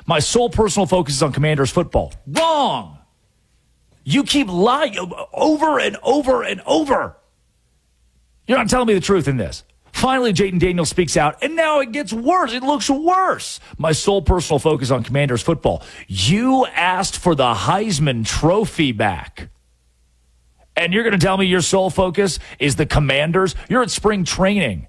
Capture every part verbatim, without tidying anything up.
My sole personal focus is on Commanders football. Wrong. You keep lying over and over and over. You're not telling me the truth in this. Finally, Jayden Daniels speaks out, and now it gets worse. It looks worse. My sole personal focus on Commanders football. You asked for the Heisman Trophy back. And you're going to tell me your sole focus is the Commanders? You're at spring training.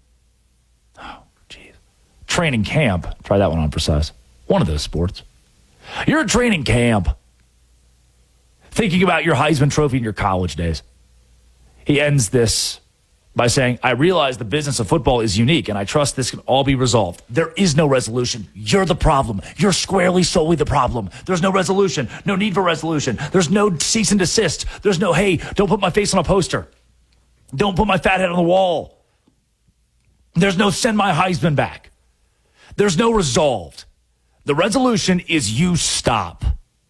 Oh, jeez. Training camp. Try that one on for size. One of those sports. You're at training camp. Thinking about your Heisman Trophy in your college days. He ends this by saying, I realize the business of football is unique, and I trust this can all be resolved. There is no resolution. You're the problem. You're squarely solely the problem. There's no resolution. No need for resolution. There's no cease and desist. There's no, hey, don't put my face on a poster. Don't put my fat head on the wall. There's no send my Heisman back. There's no resolved. The resolution is you stop.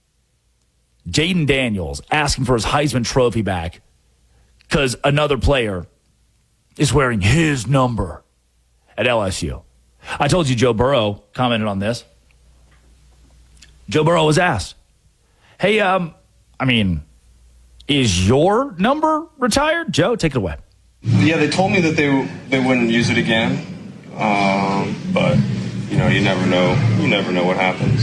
Jayden Daniels asking for his Heisman Trophy back because another player is wearing his number at L S U. I told you Joe Burrow commented on this. Joe Burrow was asked, hey, um, I mean, is your number retired? Joe, take it away. Yeah, they told me that they they wouldn't use it again, um, but, you know, you never know. You never know what happens.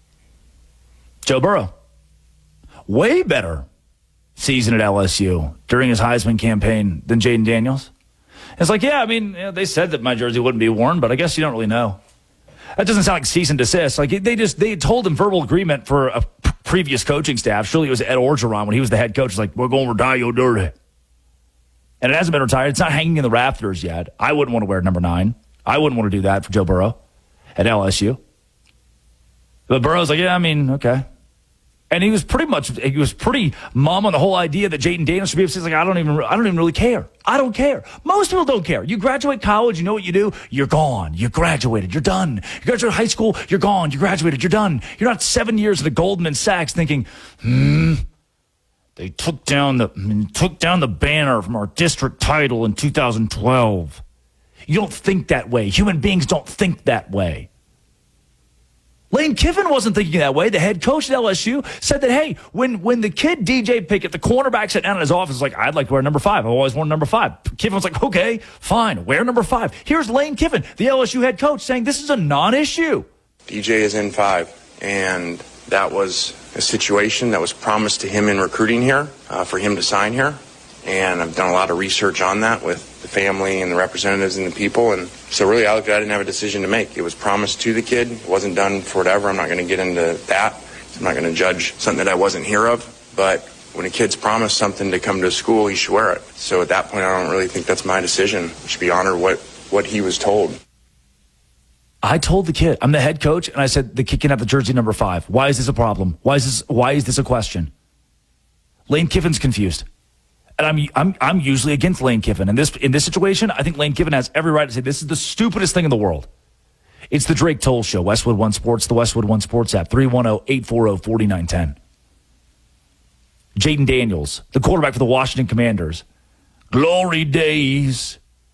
Joe Burrow, way better season at L S U during his Heisman campaign than Jayden Daniels. It's like, yeah, I mean, yeah, they said that my jersey wouldn't be worn, but I guess you don't really know. That doesn't sound like cease and desist. Like they just they told him verbal agreement for a p- previous coaching staff. Surely it was Ed Orgeron when he was the head coach. It's like, we're going to retire your dirty. And it hasn't been retired. It's not hanging in the rafters yet. I wouldn't want to wear number nine. I wouldn't want to do that for Joe Burrow at L S U. But Burrow's like, yeah, I mean, okay. And he was pretty much, he was pretty mum on the whole idea that Jayden Daniels should be upset. He's like, I don't even, I don't even really care. I don't care. Most people don't care. You graduate college, you know what you do? You're gone. You graduated. You're done. You graduate high school, you're gone. You graduated. You're done. You're not seven years at Goldman Sachs thinking, hmm, they took down the, took down the banner from our district title in two thousand twelve. You don't think that way. Human beings don't think that way. Lane Kiffin wasn't thinking that way. The head coach at L S U said that, hey, when when the kid D J Pickett, the cornerback, sat down in his office, like, I'd like to wear number five. I've always worn number five. Kiffin was like, okay, fine, wear number five. Here's Lane Kiffin, the L S U head coach, saying this is a non-issue. D J is in five, and that was a situation that was promised to him in recruiting here, uh, for him to sign here. And I've done a lot of research on that with the family and the representatives and the people. And so really, I looked at it, I didn't have a decision to make. It was promised to the kid. It wasn't done for whatever. I'm not going to get into that. I'm not going to judge something that I wasn't here of. But when a kid's promised something to come to school, he should wear it. So at that point, I don't really think that's my decision. I should be honored what, what he was told. I told the kid, I'm the head coach, and I said, the kid can have the jersey number five. Why is this a problem? Why is this, why is this a question? Lane Kiffin's confused. And I'm I'm I'm usually against Lane Kiffin. In this in this situation, I think Lane Kiffin has every right to say this is the stupidest thing in the world. It's the Drake Toll Show, Westwood One Sports, the Westwood One Sports app, three one zero, eight four zero, four nine one zero. Jayden Daniels, the quarterback for the Washington Commanders. Glory days.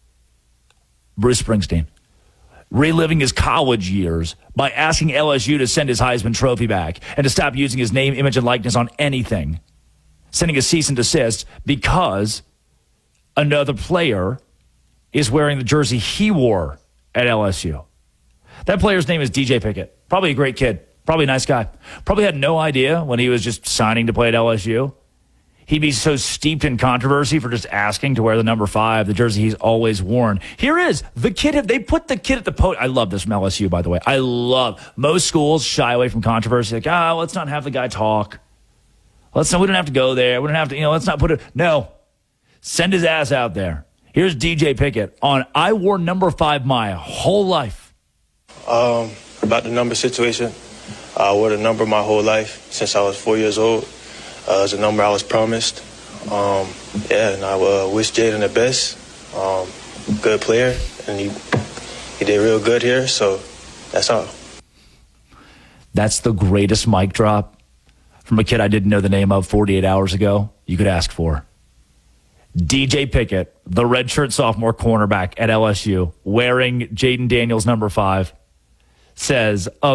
Bruce Springsteen. Reliving his college years by asking L S U to send his Heisman Trophy back and to stop using his name, image, and likeness on anything. Sending a cease and desist because another player is wearing the jersey he wore at L S U. That player's name is D J Pickett. Probably a great kid. Probably a nice guy. Probably had no idea when he was just signing to play at L S U. He'd be so steeped in controversy for just asking to wear the number five, the jersey he's always worn. Here is the kid. They put the kid at the podium. I love this from L S U, by the way. I love most schools shy away from controversy. Like, ah, oh, let's not have the guy talk. Let's not, we don't have to go there. We don't have to, you know, let's not put it. No. Send his ass out there. Here's D J Pickett on I wore number five my whole life. Um, about the number situation, I wore the number my whole life since I was four years old. Uh, it's a number I was promised. Um, yeah, and I uh, wish Jayden the best. Um, good player, and he, he did real good here, so that's all. That's the greatest mic drop from a kid I didn't know the name of forty-eight hours ago you could ask for. D J Pickett, the redshirt sophomore cornerback at L S U, wearing Jayden Daniels number five, says,